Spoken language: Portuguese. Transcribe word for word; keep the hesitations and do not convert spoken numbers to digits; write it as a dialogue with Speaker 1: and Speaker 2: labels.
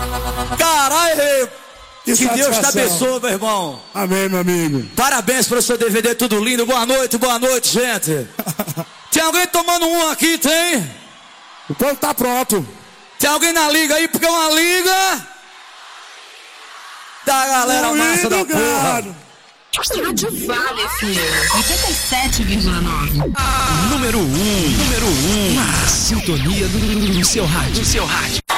Speaker 1: Caralho, que, que Deus te abençoe, meu irmão.
Speaker 2: Amém, meu amigo.
Speaker 1: Parabéns pelo seu D V D, tudo lindo. Boa noite, boa noite, gente. Tem alguém tomando um aqui, tem?
Speaker 2: O povo tá pronto.
Speaker 1: Tem alguém na liga aí, porque é uma liga da galera
Speaker 2: Muito
Speaker 1: massa da porra.
Speaker 3: Rádio Vale F M oitenta e sete vírgula nove.
Speaker 4: Número um, número um, na sintonia do, do seu rádio, seu rádio.